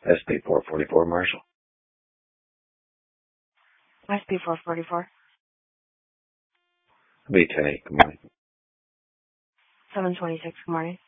SB 444, Marshall. SB 444. B10, good morning. 726, good morning.